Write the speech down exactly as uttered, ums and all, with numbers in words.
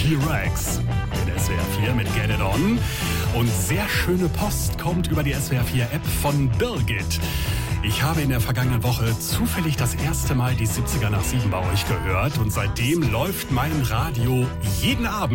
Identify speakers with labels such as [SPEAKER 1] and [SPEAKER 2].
[SPEAKER 1] T-Rex. In S W R vier mit Get It On. Und sehr schöne Post kommt über die S W R vier App von Birgit. Ich habe in der vergangenen Woche zufällig das erste Mal die siebziger nach sieben bei euch gehört und seitdem läuft mein Radio jeden Abend